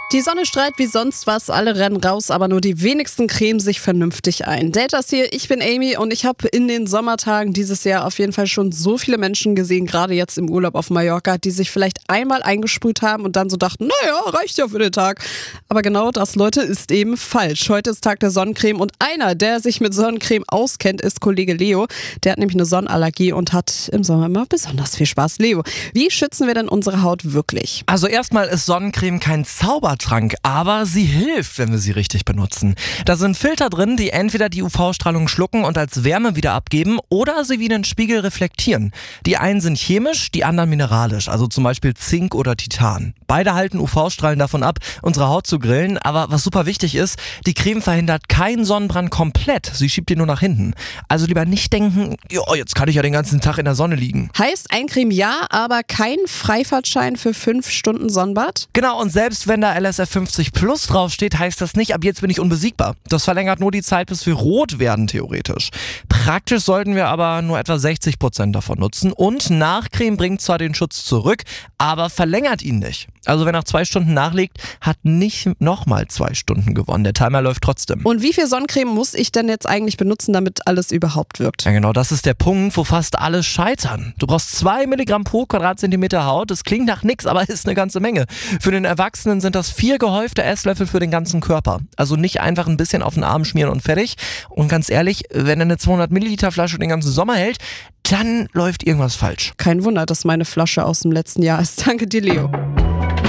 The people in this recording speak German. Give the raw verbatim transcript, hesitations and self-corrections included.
Die Sonne strahlt wie sonst was, alle rennen raus, aber nur die wenigsten cremen sich vernünftig ein. Datas hier, ich bin Amy und ich habe in den Sommertagen dieses Jahr auf jeden Fall schon so viele Menschen gesehen, gerade jetzt im Urlaub auf Mallorca, die sich vielleicht einmal eingesprüht haben und dann so dachten, naja, reicht ja für den Tag. Aber genau das, Leute, ist eben falsch. Heute ist Tag der Sonnencreme und einer, der sich mit Sonnencreme auskennt, ist Kollege Leo. Der hat nämlich eine Sonnenallergie und hat im Sommer immer besonders viel Spaß. Leo, wie schützen wir denn unsere Haut wirklich? Also erstmal ist Sonnencreme kein Zaubertrank, aber sie hilft, wenn wir sie richtig benutzen. Da sind Filter drin, die entweder die U V-Strahlung schlucken und als Wärme wieder abgeben oder sie wie einen Spiegel reflektieren. Die einen sind chemisch, die anderen mineralisch, also zum Beispiel Zink oder Titan. Beide halten U V-Strahlen davon ab, unsere Haut zu grillen, aber was super wichtig ist, die Creme verhindert keinen Sonnenbrand komplett, sie schiebt ihn nur nach hinten. Also lieber nicht denken, jo, jetzt kann ich ja den ganzen Tag in der Sonne liegen. Heißt Eincreme ja, aber kein Freifahrtschein für fünf Stunden Sonnenbad? Genau, und selbst wenn da L S F fünfzig plus draufsteht, heißt das nicht, ab jetzt bin ich unbesiegbar. Das verlängert nur die Zeit, bis wir rot werden, theoretisch. Praktisch sollten wir aber nur etwa sechzig Prozent davon nutzen und Nachcreme bringt zwar den Schutz zurück, aber verlängert ihn nicht. Also wer nach zwei Stunden nachlegt, hat nicht nochmal zwei Stunden gewonnen. Der Timer läuft trotzdem. Und wie viel Sonnencreme muss ich denn jetzt eigentlich benutzen, damit alles überhaupt wirkt? Ja genau, das ist der Punkt, wo fast alle scheitern. Du brauchst zwei Milligramm pro Quadratzentimeter Haut. Das klingt nach nix, aber ist eine ganze Menge. Für den Erwachsenen sind das vier gehäufte Esslöffel für den ganzen Körper. Also nicht einfach ein bisschen auf den Arm schmieren und fertig. Und ganz ehrlich, wenn eine zweihundert Milliliter Flasche den ganzen Sommer hält, dann läuft irgendwas falsch. Kein Wunder, dass meine Flasche aus dem letzten Jahr ist. Danke dir, Leo.